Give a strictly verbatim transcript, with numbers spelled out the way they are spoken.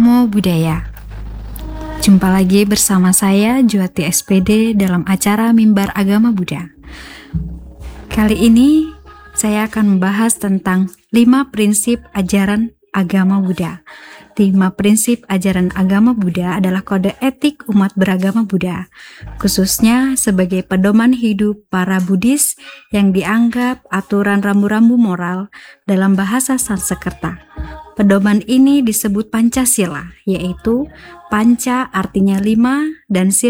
Namo Buddhaya. Jumpa lagi bersama saya Juwati S P D dalam acara Mimbar Agama Buddha. Kali ini saya akan membahas tentang lima prinsip ajaran agama Buddha. Lima prinsip ajaran agama Buddha adalah kode etik umat beragama Buddha, khususnya sebagai pedoman hidup para Buddhis yang dianggap aturan rambu-rambu moral dalam bahasa Sanskerta. Pedoman ini disebut Pancasila, yaitu Panca artinya lima dan Sila